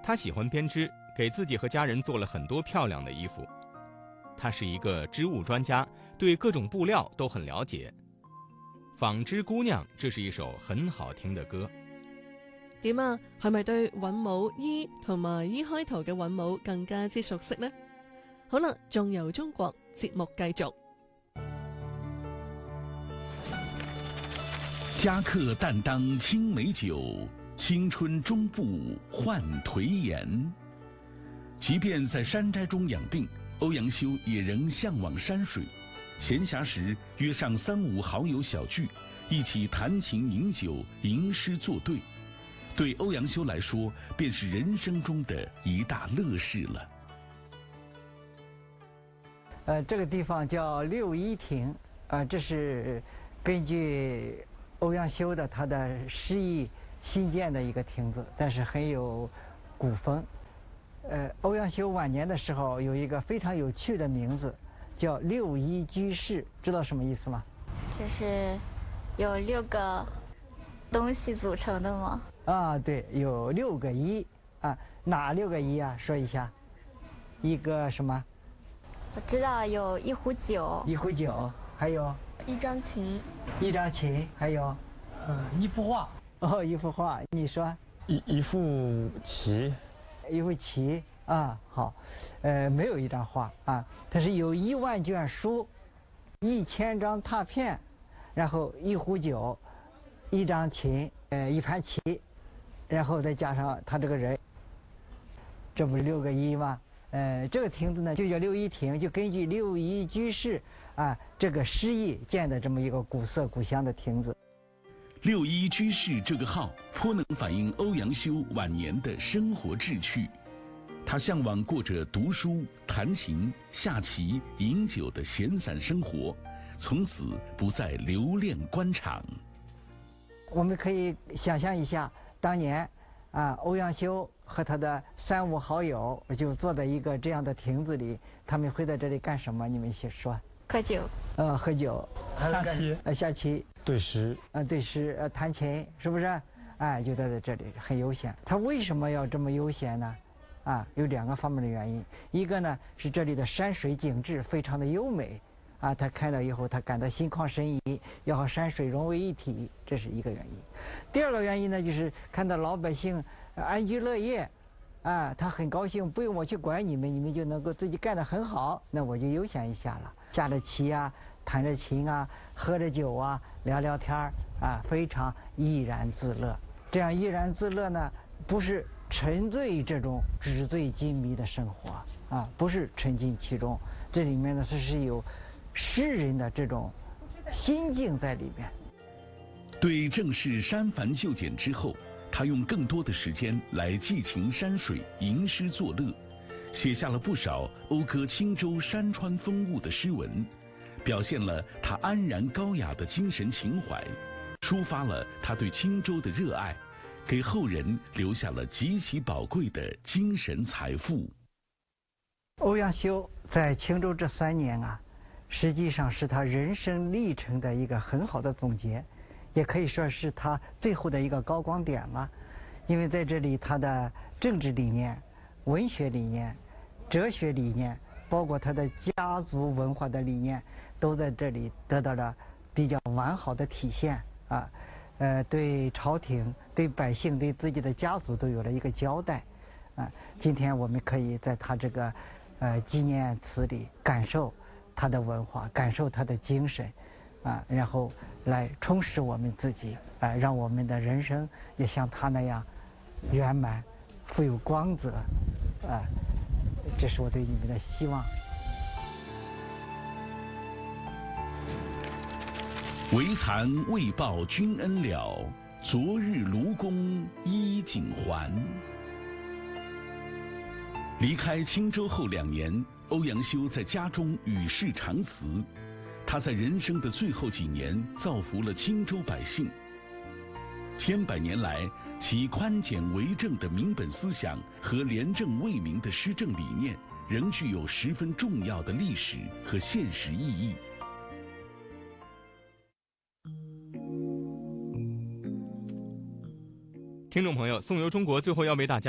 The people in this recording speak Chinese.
他喜欢编织，给自己和家人做了很多漂亮的衣服。他是一个织物专家，对各种布料都很了解。纺织姑娘，这是一首很好聽嘅歌。 點啊？係咪對韻母衣同埋衣開頭嘅韻母更加之熟悉呢？好啦，仲由中國節目繼續。 嘉客擔當青梅酒，青春終不換頹顏。即便在山寨中養病，歐陽修也仍向往山水。閒暇時約上3、5好友小聚，一起彈琴飲酒，吟詩作對。對歐陽修來說，便是人生中的一大樂事了。 這個地方叫六一亭，這是根據歐陽修的他的詩意新建的一個亭子，但是很有古風。歐陽修晚年的時候有一個非常有趣的名字，叫六一居士，知道什麼意思嗎？ 就是有6個東西組成的嗎？ 啊，對，有6個一啊，哪6個一啊？說一下。一個什麼？ 我知道有一壺酒， 一壺酒，還有一張琴， 一張琴，還有一幅畫。 哦，一幅畫，你說一副棋， 一副棋啊，好，沒有一張畫啊，它是有1萬卷書，1000張拓片，然後一壺酒，一張琴，一盤棋，然後再加上他這個人，這不是6個一嗎？這個亭子呢就叫六一亭，就根據六一居士啊這個詩意建的這麼一個古色古香的亭子。 六一居士這個號頗能反映歐陽修晚年的生活志趣。他向往過着讀書、彈琴、下棋、飲酒的閒散生活，從此不再留戀官場。 我們可以想象一下，當年啊，歐陽修和他的3、5好友就坐在一個這樣的亭子裡，他們會在這裡幹什麼？你們先說。 喝酒。 喝酒。 下棋。 下棋。 對詩。 對詩，彈琴，是不是？哎，就在這裡很悠閒。他為什麼要這麼悠閒呢？啊，有2個方面的原因。一個呢是這裡的山水景致非常的優美，啊，他看到以後他感到心曠神怡，要和山水融為一體，這是一個原因。第2個原因呢，就是看到老百姓安居樂業，啊，他很高興，不用我去管你們，你們就能夠自己幹得很好，那我就悠閒一下了，下着棋啊，彈着琴啊，喝着酒啊，聊聊天兒啊，非常怡然自樂。這樣怡然自樂呢，不是沉醉這種紙醉金迷的生活啊，不是沉浸其中，這裡面呢是有詩人的這種心境在裡面。 對正式刪繁就簡之後，他用更多的時間來寄情山水，吟詩作樂，寫下了不少謳歌青州山川風物的詩文，表現了他安然高雅的精神情懷，抒發了他對青州的熱愛，給後人留下了極其寶貴的精神財富。 歐陽修在青州這3年啊，實際上是他人生歷程的一個很好的總結，也可以說是他最後的一個高光點了。因為在這裡他的政治理念、文學理念、哲學理念，包括他的家族文化的理念，都在這裡得到了比較完好的體現啊。對朝廷、對百姓、對自己的家族都有了一個交代啊。今天我們可以在他這個紀念詞裡感受他的文化，感受他的精神啊，然後來充實我們自己啊，讓我們的人生也像他那樣圓滿、富有光澤啊。這是我對你們的希望。 唯殘未報君恩了，昨日盧公衣錦還。離開青州後2年，歐陽修在家中與世長辭。他在人生的最後幾年造福了青州百姓。千百年來，其寬簡為政的民本思想和廉政為民的施政理念，仍具有十分重要的歷史和現實意義。 聽眾朋友，宋遊中國最後要為大家